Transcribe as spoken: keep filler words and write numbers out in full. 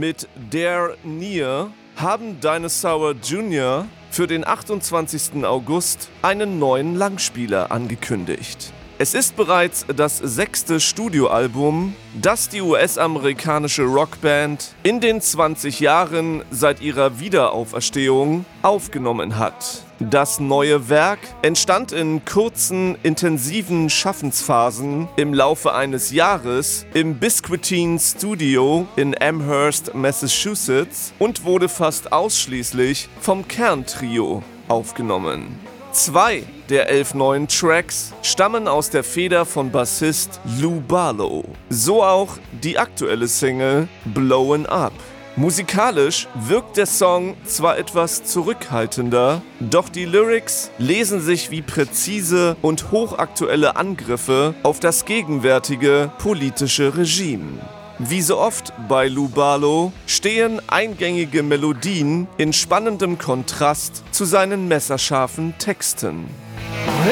Mit Dare Near haben Dinosaur Junior für den achtundzwanzigsten August einen neuen Langspieler angekündigt. Es ist bereits das sechste Studioalbum, das die U S-amerikanische Rockband in den zwanzig Jahren seit ihrer Wiederauferstehung aufgenommen hat. Das neue Werk entstand in kurzen, intensiven Schaffensphasen im Laufe eines Jahres im Biscuitine Studio in Amherst, Massachusetts und wurde fast ausschließlich vom Kerntrio aufgenommen. Zwei der elf neuen Tracks stammen aus der Feder von Bassist Lou Barlow. So auch die aktuelle Single Blowin' Up. Musikalisch wirkt der Song zwar etwas zurückhaltender, doch die Lyrics lesen sich wie präzise und hochaktuelle Angriffe auf das gegenwärtige politische Regime. Wie so oft bei Lou Barlow stehen eingängige Melodien in spannendem Kontrast zu seinen messerscharfen Texten.